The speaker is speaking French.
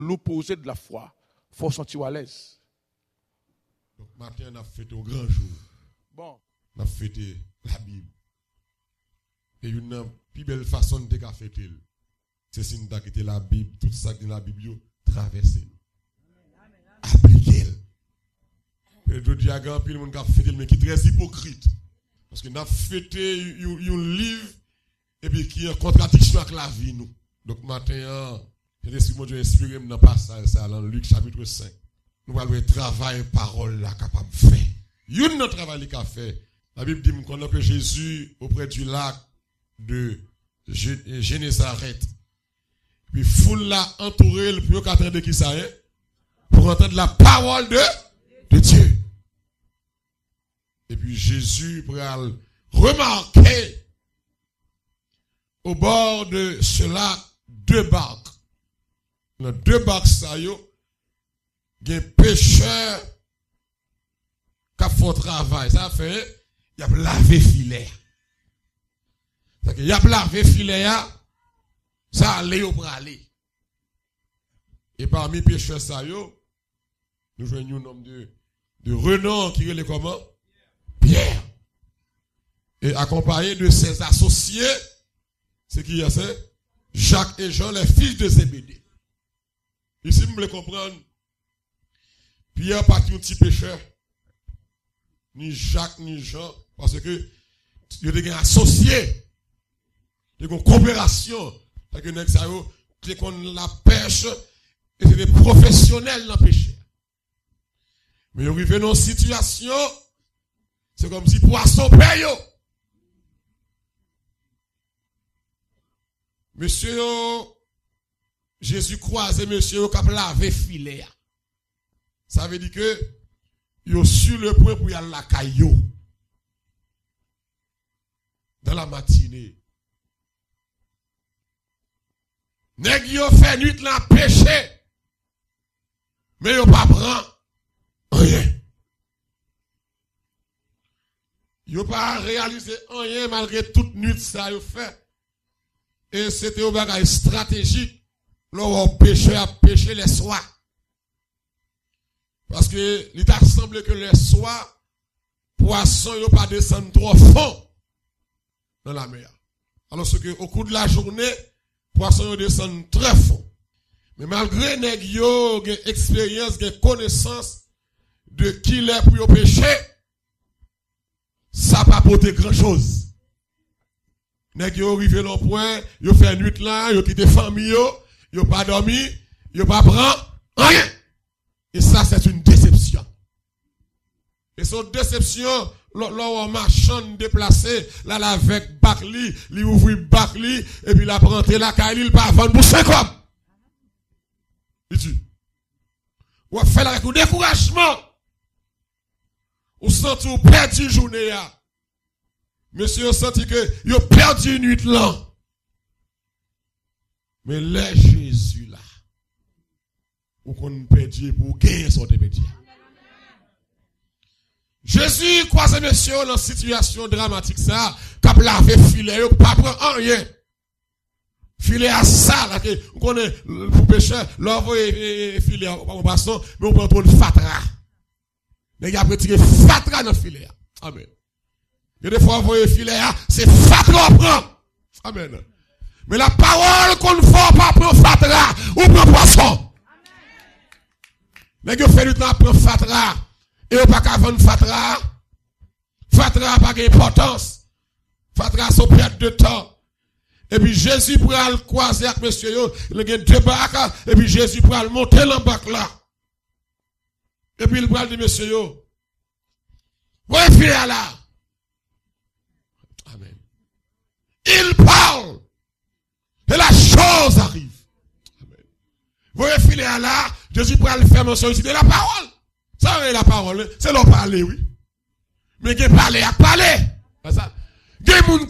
l'opposé de la foi. Il faut sentir à l'aise. Donc, matin, on a fêté un grand jour. Bon. On a fêté la Bible. Et une plus belle façon de fêter, c'est si nous avons quitté la Bible, tout ça qui est dans la Bible, traverser. Appliquer. Et je dis à grand pile, on a fêté, mais qui est très hypocrite. Parce que nous avons fêté un livre, et puis qui est en contradiction avec la vie, nous. Donc, matin, l'Esprit de Dieu inspiré dans le passage, ça, dans Luc chapitre 5. Nous allons travailler parole là, capable de faire. Il y a un travail qu'il a fait. La Bible dit que Jésus, auprès du lac de Génézareth, puis foule l'a entouré, le plus haut qu'attendre qui ça est, pour entendre la parole de Dieu. Et puis Jésus pourrait remarquer au bord de ce lac deux barques. Dans deux barques, ça y est, il y a un pêcheur qui a fait travail. Ça fait, il a lavé filet. Il a lavé filet, ça allait au bras aller. Et parmi les pêcheurs, ça y est, nous joignons un homme de renom qui est comment? Pierre. Et accompagné de ses associés, c'est qui y a c'est? Jacques et Jean, les fils de Zébédée. Ici, vous voulez comprendre? Pierre pas un petit pécheur. Ni Jacques, ni Jean. Parce que, il y a des associés. Il y a une coopération. Parce que, c'est qu'on la pêche, et c'est des professionnels dans le péché. Mais ils arrivent dans une situation, c'est comme si poisson paye. Monsieur, Jésus croise monsieur qui a lavé filet. Ça veut dire que, yo sur le point pour y aller la caillou. Dans la matinée. Nèg yo fait nuit la péché. Mais yo pas prend rien. Yo pas réalisé rien malgré toute nuit ça yo fait. Et c'était un bagage stratégique. L'on péché à pécher les soirs. Parce que il t'a semblé que les soirs, poisson yo pas descendre trop fond dans la mer. Alors que au cours de la journée, poisson yo descend très fond. Mais malgré nèg yo gen expérience, gen connaissance de qui l'est pour yo pécher, ça pas porter grand chose. Nèg yo arrivé dans point, yo fait nuit là, yo quitté famille yo pas dormi, yo pas prend rien. Et ça c'est une déception. Et cette déception, l'on marchand déplacé, là avec Bakli, li ouvri Bakli et puis la prendre la caille, il pas vendre pour 50. Il dit ou fait avec un découragement. Ou senti ou perdu journée là. Monsieur a senti que il a perdu nuit là. Mais là Jésus là, ou qu'on perdu pour gagner son perdu. Jésus croise monsieur dans situation dramatique ça, cap laver filet, pas prendre rien. Filet à ça là que on connaît pour pécheur, l'envoyer filet en passant, mais on prend trop de fatra. Les gars retirer fatra dans filet. Amen. Et des fois envoyer filet c'est fatra on prend. Amen. Mais la parole qu'on ne faut pas prendre fatra ou prend poisson. Les gars fait du temps prendre fatra. Et on pas qu'à vendre fatra. Fatra pas d'importance. Fatra c'est perte de temps. Et puis Jésus pourra le croiser avec monsieur yo, il y a deux barques et puis Jésus pourra le monter dans la barque là. Et puis il pourra dire monsieur yo, voyez filer là. Amen. Il parle et la chose arrive. Amen. Voyez filer là, Jésus pourra le faire mention ici de la parole. Ça c'est la parole, c'est l'on parler oui. Mais qui parler à parler. C'est ça. Des moun